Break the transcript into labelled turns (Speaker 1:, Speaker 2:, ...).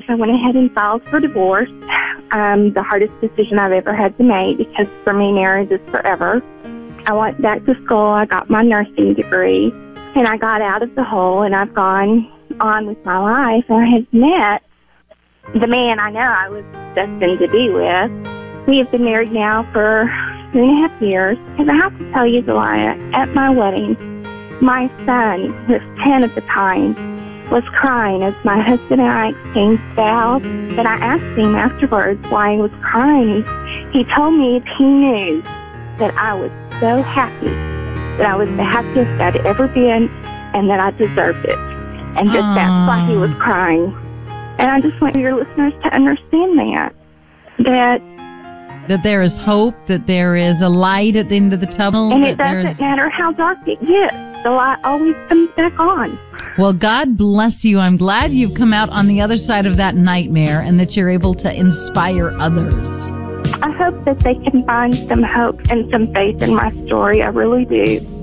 Speaker 1: I went ahead and filed for divorce. The hardest decision I've ever had to make, because for me, marriage is forever. I went back to school. I got my nursing degree, and I got out of the hole, and I've gone on with my life. And I have met the man I know I was destined to be with. We have been married now for 2.5 years. And I have to tell you, Delia, at my wedding, my son, who was 10 at the time, was crying as my husband and I exchanged vows. And I asked him afterwards why he was crying. He told me he knew that I was so happy, that I was the happiest I'd ever been, and that I deserved it. And just that's why he was crying. And I just want your listeners to understand that
Speaker 2: there is hope, that there is a light at the end of the tunnel.
Speaker 1: And it doesn't matter how dark it gets. The light always comes back on.
Speaker 2: Well, God bless you. I'm glad you've come out on the other side of that nightmare and that you're able to inspire others.
Speaker 1: I hope that they can find some hope and some faith in my story. I really do.